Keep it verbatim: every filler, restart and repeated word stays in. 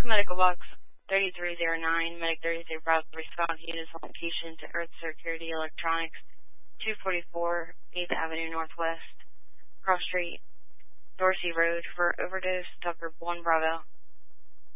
Medical Box thirty-three oh nine, Medic thirty-three Bravo, response units on location to Earth Security Electronics, two forty-four eighth Avenue Northwest, Cross Street, Dorsey Road for overdose, Tucker one Bravo.